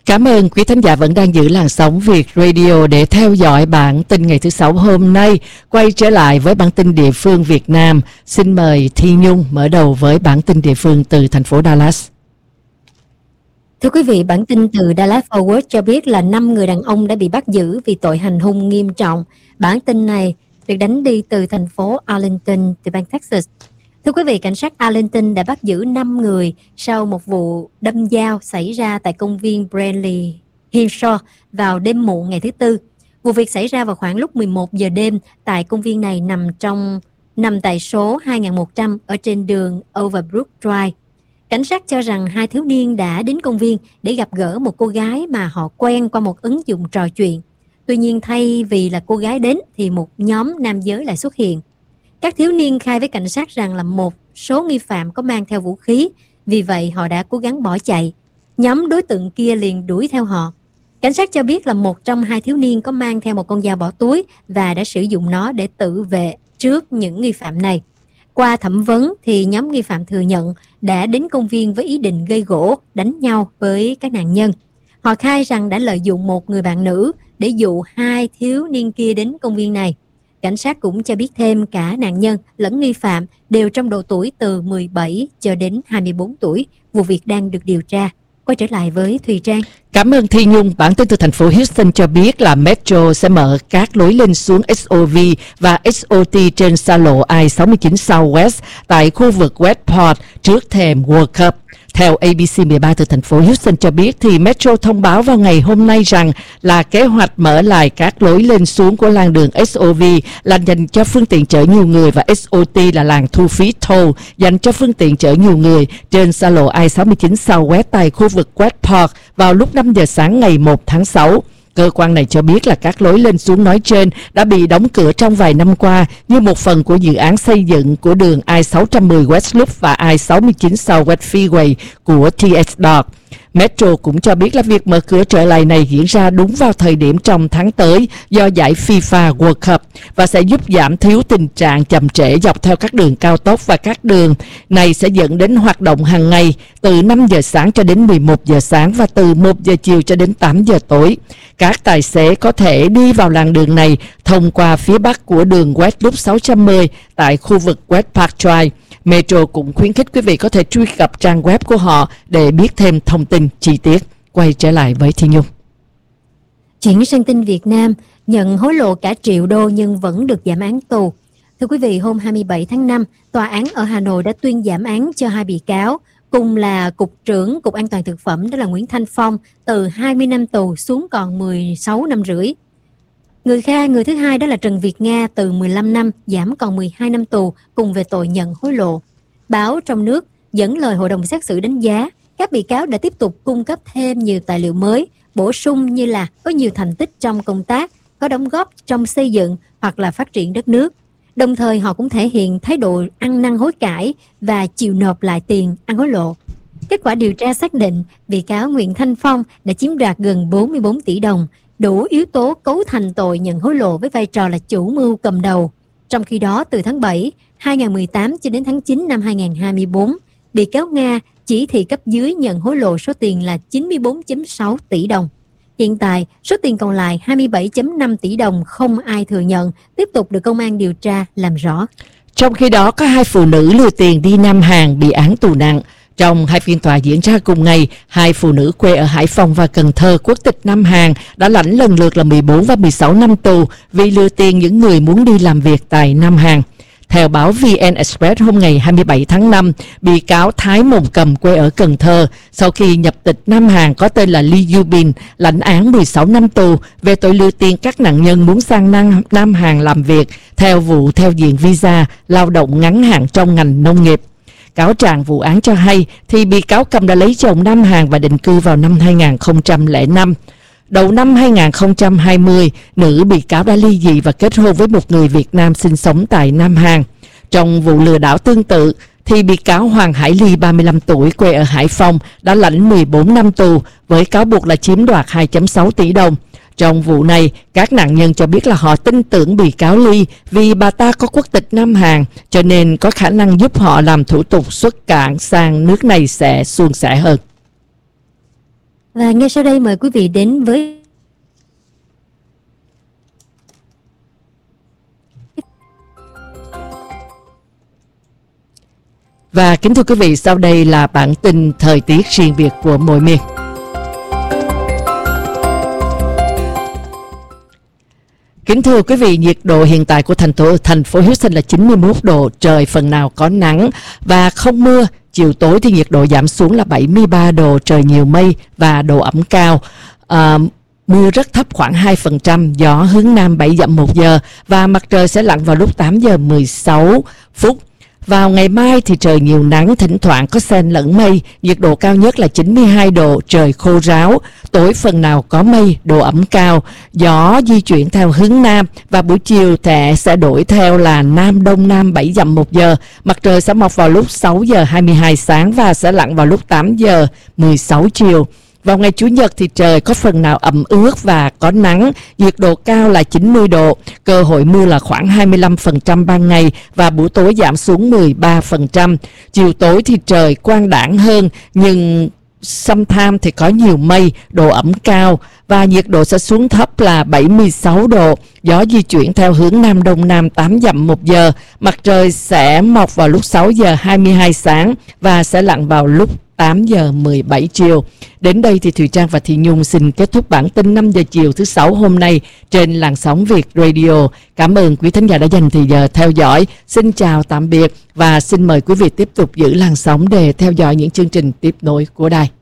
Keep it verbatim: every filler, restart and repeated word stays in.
Cảm ơn quý thính giả vẫn đang giữ làn sóng Việt Radio để theo dõi bản tin ngày thứ Sáu hôm nay. Quay trở lại với bản tin địa phương Việt Nam. Xin mời Thi Nhung mở đầu với bản tin địa phương từ thành phố Dallas. Thưa quý vị, bản tin từ Dallas Forward cho biết là năm người đàn ông đã bị bắt giữ vì tội hành hung nghiêm trọng. Bản tin này được đánh đi từ thành phố Arlington, từ bang Texas. Thưa quý vị, cảnh sát Arlington đã bắt giữ năm người sau một vụ đâm dao xảy ra tại công viên Brindley Hillshore vào đêm muộn ngày thứ Tư. Vụ việc xảy ra vào khoảng lúc mười một giờ đêm tại công viên này nằm trong nằm tại số hai nghìn một trăm ở trên đường Overbrook Drive. Cảnh sát cho rằng hai thiếu niên đã đến công viên để gặp gỡ một cô gái mà họ quen qua một ứng dụng trò chuyện. Tuy nhiên, thay vì là cô gái đến thì một nhóm nam giới lại xuất hiện. Các thiếu niên khai với cảnh sát rằng là một số nghi phạm có mang theo vũ khí, vì vậy họ đã cố gắng bỏ chạy. Nhóm đối tượng kia liền đuổi theo họ. Cảnh sát cho biết là một trong hai thiếu niên có mang theo một con dao bỏ túi và đã sử dụng nó để tự vệ trước những nghi phạm này. Qua thẩm vấn thì nhóm nghi phạm thừa nhận đã đến công viên với ý định gây gổ, đánh nhau với các nạn nhân. Họ khai rằng đã lợi dụng một người bạn nữ để dụ hai thiếu niên kia đến công viên này. Cảnh sát cũng cho biết thêm cả nạn nhân lẫn nghi phạm đều trong độ tuổi từ mười bảy cho đến hai mươi bốn tuổi. Vụ việc đang được điều tra. Quay trở lại với Thùy Trang. Cảm ơn Thi Nhung. Bản tin từ thành phố Houston cho biết là Metro sẽ mở các lối lên xuống ét ô vê và ét ô tê trên xa lộ I sáu mươi chín Southwest tại khu vực Westport trước thềm World Cup. Theo A B C mười ba từ thành phố Houston cho biết thì Metro thông báo vào ngày hôm nay rằng là kế hoạch mở lại các lối lên xuống của làn đường ét ô vê là dành cho phương tiện chở nhiều người và ét ô tê là làn thu phí toll dành cho phương tiện chở nhiều người trên xa lộ I sáu mươi chín Southwest tại khu vực Westport vào lúc năm giờ sáng ngày một tháng sáu. Cơ quan này cho biết là các lối lên xuống nói trên đã bị đóng cửa trong vài năm qua như một phần của dự án xây dựng của đường I sáu một không West Loop và I sáu mươi chín Southwest Freeway của T S Dot. Metro cũng cho biết là việc mở cửa trở lại này diễn ra đúng vào thời điểm trong tháng tới do giải FIFA World Cup và sẽ giúp giảm thiểu tình trạng chậm trễ dọc theo các đường cao tốc, và các đường này sẽ dẫn đến hoạt động hàng ngày từ năm giờ sáng cho đến mười một giờ sáng và từ một giờ chiều cho đến tám giờ tối. Các tài xế có thể đi vào làn đường này thông qua phía bắc của đường West Loop sáu trăm mười tại khu vực West Park Drive. Metro cũng khuyến khích quý vị có thể truy cập trang web của họ để biết thêm thông tin chi tiết. Quay trở lại với Thi Nhung. Chuyển sang tin Việt Nam, nhận hối lộ cả triệu đô nhưng vẫn được giảm án tù. Thưa quý vị, hôm hai mươi bảy tháng năm, Tòa án ở Hà Nội đã tuyên giảm án cho hai bị cáo, cùng là Cục trưởng Cục An toàn Thực phẩm đó là Nguyễn Thanh Phong, từ hai mươi năm tù xuống còn mười sáu năm rưỡi. Người khai người thứ hai đó là Trần Việt Nga, từ mười lăm năm giảm còn mười hai năm tù cùng về tội nhận hối lộ. Báo Trong Nước dẫn lời hội đồng xét xử đánh giá các bị cáo đã tiếp tục cung cấp thêm nhiều tài liệu mới, bổ sung như là có nhiều thành tích trong công tác, có đóng góp trong xây dựng hoặc là phát triển đất nước. Đồng thời họ cũng thể hiện thái độ ăn năn hối cải và chịu nộp lại tiền ăn hối lộ. Kết quả điều tra xác định bị cáo Nguyễn Thanh Phong đã chiếm đoạt gần bốn mươi bốn tỷ đồng, đủ yếu tố cấu thành tội nhận hối lộ với vai trò là chủ mưu cầm đầu. Trong khi đó, từ tháng bảy năm hai nghìn không trăm mười tám cho đến tháng chín năm hai nghìn không trăm hai mươi bốn, bị cáo Nga chỉ thị cấp dưới nhận hối lộ số tiền là chín mươi bốn phẩy sáu tỷ đồng. Hiện tại, số tiền còn lại hai mươi bảy phẩy năm tỷ đồng không ai thừa nhận, tiếp tục được công an điều tra làm rõ. Trong khi đó, có hai phụ nữ lừa tiền đi Nam Hàn bị án tù nặng. Trong hai phiên tòa diễn ra cùng ngày, hai phụ nữ quê ở Hải Phòng và Cần Thơ, quốc tịch Nam Hàn, đã lãnh lần lượt là mười bốn và mười sáu năm tù vì lừa tiền những người muốn đi làm việc tại Nam Hàn. Theo báo vê en Express hôm ngày hai mươi bảy tháng năm, bị cáo Thái Mồng Cầm quê ở Cần Thơ, sau khi nhập tịch Nam Hàn có tên là Lee Yu Bin, lãnh án mười sáu năm tù về tội lừa tiền các nạn nhân muốn sang Nam, Nam Hàn làm việc theo vụ theo diện visa lao động ngắn hạn trong ngành nông nghiệp. Cáo trạng vụ án cho hay thì bị cáo Cầm đã lấy chồng Nam Hàn và định cư vào năm hai nghìn không trăm lẻ năm. Đầu năm hai nghìn không trăm hai mươi, nữ bị cáo đã ly dị và kết hôn với một người Việt Nam sinh sống tại Nam Hàn. Trong vụ lừa đảo tương tự, thì bị cáo Hoàng Hải Ly, ba mươi lăm tuổi, quê ở Hải Phòng, đã lãnh mười bốn năm tù với cáo buộc là chiếm đoạt hai phẩy sáu tỷ đồng. Trong vụ này, các nạn nhân cho biết là họ tin tưởng bị cáo Ly vì bà ta có quốc tịch Nam Hàn, cho nên có khả năng giúp họ làm thủ tục xuất cảnh sang nước này sẽ suôn sẻ hơn. Và ngay sau đây mời quý vị đến với Và kính thưa quý vị, sau đây là bản tin thời tiết riêng biệt của mỗi miền. Kính thưa quý vị, nhiệt độ hiện tại của thành phố thành phố Houston là chín mươi mốt độ, trời phần nào có nắng và không mưa. Chiều tối thì nhiệt độ giảm xuống là bảy mươi ba độ, trời nhiều mây và độ ẩm cao. À, mưa rất thấp khoảng hai phần trăm, gió hướng nam bảy dặm một giờ và mặt trời sẽ lặn vào lúc tám giờ mười sáu phút. Vào ngày mai thì trời nhiều nắng, thỉnh thoảng có xen lẫn mây, nhiệt độ cao nhất là chín mươi hai độ, trời khô ráo, tối phần nào có mây, độ ẩm cao, gió di chuyển theo hướng nam và buổi chiều thì sẽ đổi theo là nam đông nam bảy dặm một giờ, mặt trời sẽ mọc vào lúc sáu giờ hai mươi hai sáng và sẽ lặn vào lúc tám giờ mười sáu chiều. Vào ngày Chủ nhật thì trời có phần nào ẩm ướt và có nắng, nhiệt độ cao là chín mươi độ, cơ hội mưa là khoảng hai mươi lăm phần trăm ban ngày và buổi tối giảm xuống mười ba phần trăm. Chiều tối thì trời quang đãng hơn nhưng sometimes thì có nhiều mây, độ ẩm cao và nhiệt độ sẽ xuống thấp là bảy mươi sáu độ, gió di chuyển theo hướng nam đông nam tám dặm một giờ, mặt trời sẽ mọc vào lúc sáu giờ hai mươi hai sáng và sẽ lặn vào lúc tám giờ mười bảy chiều. Đến đây thì Thùy Trang và Thị Nhung xin kết thúc bản tin năm giờ chiều thứ sáu hôm nay trên làn sóng Việt Radio. Cảm ơn quý thính giả đã dành thời giờ theo dõi. Xin chào tạm biệt và xin mời quý vị tiếp tục giữ làn sóng để theo dõi những chương trình tiếp nối của đài.